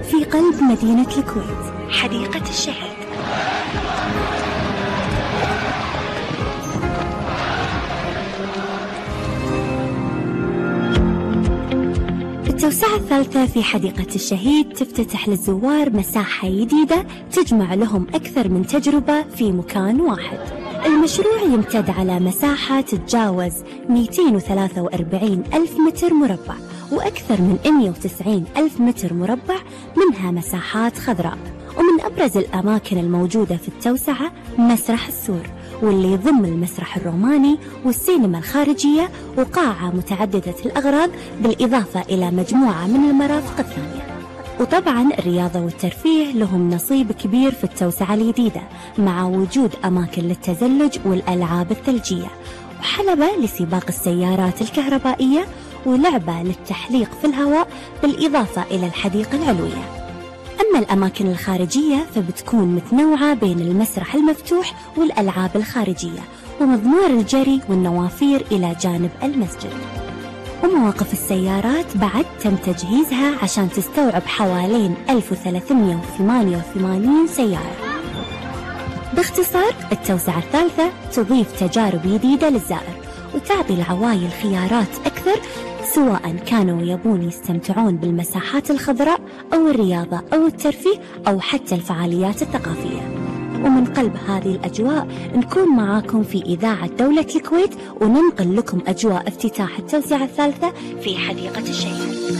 في قلب مدينة الكويت، حديقة الشهيد. التوسعة الثالثة في حديقة الشهيد تفتتح للزوار مساحة جديدة تجمع لهم أكثر من تجربة في مكان واحد. المشروع يمتد على مساحة تتجاوز 243 ألف متر مربع، وأكثر من 190 ألف متر مربع منها مساحات خضراء. ومن أبرز الأماكن الموجودة في التوسعة مسرح السور، واللي يضم المسرح الروماني والسينما الخارجية وقاعة متعددة الأغراض، بالإضافة إلى مجموعة من المرافق الثانية. وطبعا الرياضة والترفيه لهم نصيب كبير في التوسعة الجديدة، مع وجود أماكن للتزلج والألعاب الثلجية، وحلبة لسباق السيارات الكهربائية، ولعبة للتحليق في الهواء، بالإضافة إلى الحديقة العلوية. أما الأماكن الخارجية فبتكون متنوعة بين المسرح المفتوح والألعاب الخارجية، ومضمار الجري والنوافير إلى جانب المسجد. ومواقف السيارات بعد تم تجهيزها عشان تستوعب حوالين 1388 سيارة. باختصار، التوسعة الثالثة تضيف تجارب جديدة للزائر، وتعطي العوائل خيارات أكثر، سواء كانوا يبون يستمتعون بالمساحات الخضراء أو الرياضة أو الترفيه أو حتى الفعاليات الثقافية. ومن قلب هذه الأجواء نكون معاكم في إذاعة دولة الكويت، وننقل لكم أجواء افتتاح التوسعة الثالثة في حديقة الشهيد.